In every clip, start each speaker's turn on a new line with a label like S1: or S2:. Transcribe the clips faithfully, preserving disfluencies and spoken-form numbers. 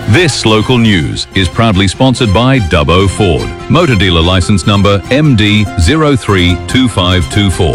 S1: This local news is proudly sponsored by Dubbo Ford. Motor dealer license number M D zero three two five two four.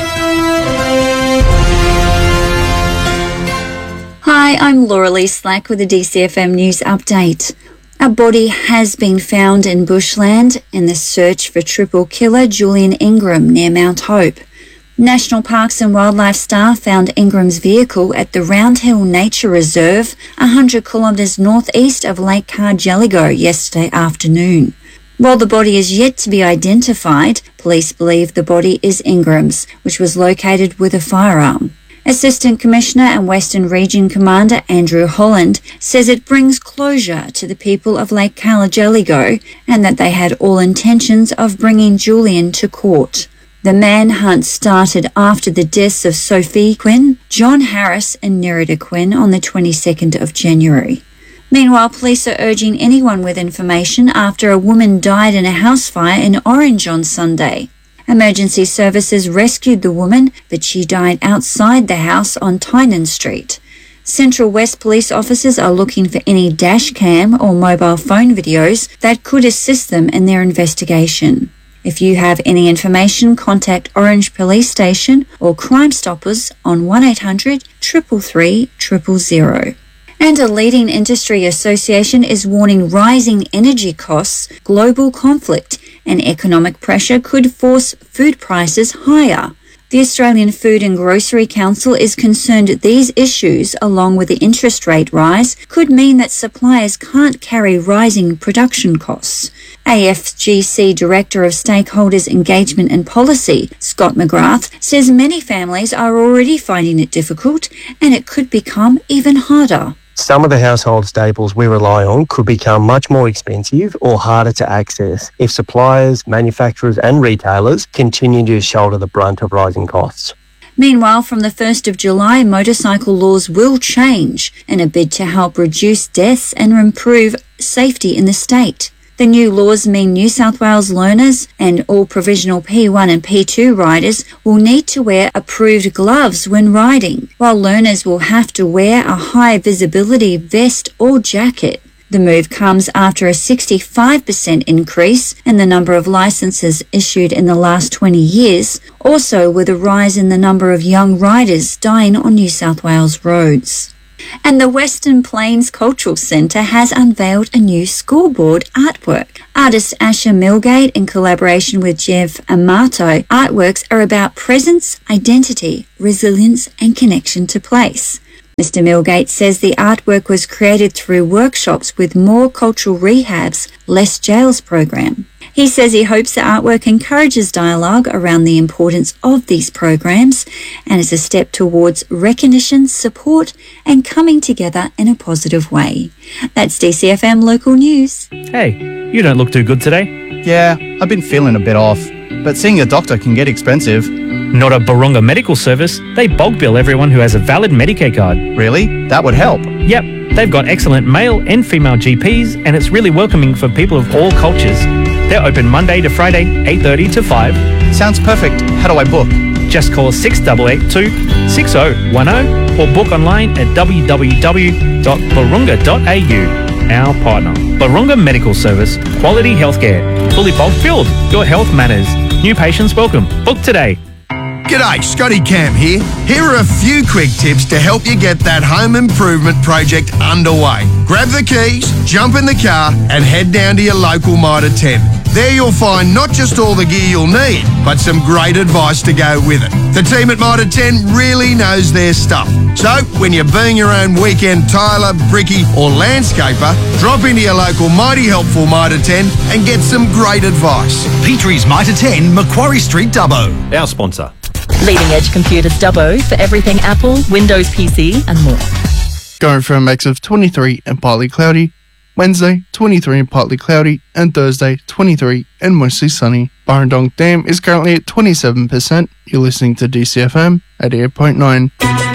S2: Hi, I'm Laura Lee Slack with a D C F M News Update. A body has been found in bushland in the search for triple killer Julian Ingram near Mount Hope. National Parks and Wildlife staff found Ingram's vehicle at the Round Hill Nature Reserve, one hundred kilometres northeast of Lake Cargelligo yesterday afternoon. While the body is yet to be identified, police believe the body is Ingram's, which was located with a firearm. Assistant Commissioner and Western Region Commander Andrew Holland says it brings closure to the people of Lake Cargelligo and that they had all intentions of bringing Julian to court. The manhunt started after the deaths of Sophie Quinn, John Harris and Nerida Quinn on the twenty-second of January. Meanwhile, police are urging anyone with information after a woman died in a house fire in Orange on Sunday. Emergency services rescued the woman, but she died outside the house on Tynan Street. Central West police officers are looking for any dash cam or mobile phone videos that could assist them in their investigation. If you have any information, contact Orange Police Station or Crime Stoppers on one eight hundred, three three three, zero zero zero. And a leading industry association is warning rising energy costs, global conflict and economic pressure could force food prices higher. The Australian Food and Grocery Council is concerned these issues, along with the interest rate rise, could mean that suppliers can't carry rising production costs. A F G C Director of Stakeholders Engagement and Policy, Scott McGrath, says many families are already finding it difficult and it could become even harder.
S3: Some of the household staples we rely on could become much more expensive or harder to access if suppliers, manufacturers and retailers continue to shoulder the brunt of rising costs.
S2: Meanwhile, from the first of July, motorcycle laws will change in a bid to help reduce deaths and improve safety in the state. The new laws mean New South Wales learners and all provisional P one and P two riders will need to wear approved gloves when riding, while learners will have to wear a high visibility vest or jacket. The move comes after a sixty-five percent increase in the number of licences issued in the last twenty years, also with a rise in the number of young riders dying on New South Wales roads. And the Western Plains Cultural Centre has unveiled a new scoreboard artwork. Artist Asher Milgate, in collaboration with Jeff Amato, artworks are about presence, identity, resilience and connection to place. Mister Milgate says the artwork was created through workshops with More Cultural Rehab's Less Jails program. He says he hopes the artwork encourages dialogue around the importance of these programs and is a step towards recognition, support and coming together in a positive way. That's D C F M Local News.
S4: Hey, you don't look too good today.
S5: Yeah, I've been feeling a bit off, but seeing a doctor can get expensive.
S4: Not at Barunga Medical Service. They bulk bill everyone who has a valid Medicare card.
S5: Really? That would help.
S4: Yep, they've got excellent male and female G Ps and it's really welcoming for people of all cultures. They're open Monday to Friday, eight thirty to five.
S5: Sounds perfect. How do I book?
S4: Just call six eight eight two, six zero one zero or book online at w w w dot barunga dot a u. Our partner, Barunga Medical Service, quality healthcare, fully bulk billed. Your health matters. New patients welcome. Book today.
S6: G'day, Scotty Cam here. Here are a few quick tips to help you get that home improvement project underway. Grab the keys, jump in the car and head down to your local Mitre ten. There you'll find not just all the gear you'll need, but some great advice to go with it. The team at Mitre ten really knows their stuff. So, when you're being your own weekend tiler, brickie or landscaper, drop into your local mighty helpful Mitre ten and get some great advice.
S7: Petrie's Mitre ten, Macquarie Street, Dubbo.
S1: Our sponsor.
S8: Leading Edge Computers Dubbo for everything Apple, Windows P C and more.
S9: Going for a mix of twenty-three and partly cloudy. Wednesday, twenty-three and partly cloudy. And Thursday, twenty-three and mostly sunny. Burrendong Dam is currently at twenty-seven percent. You're listening to D C F M at eight point nine.